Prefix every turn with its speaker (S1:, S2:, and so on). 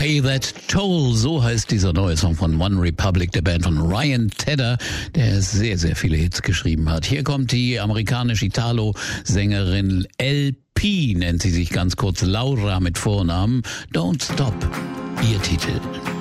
S1: Pay That Toll, so heißt dieser neue Song von One Republic, der Band von Ryan Tedder, der sehr, sehr viele Hits geschrieben hat. Hier kommt die amerikanische Italo-Sängerin LP, nennt sie sich ganz kurz, Laura mit Vornamen. Don't Stop, ihr Titel.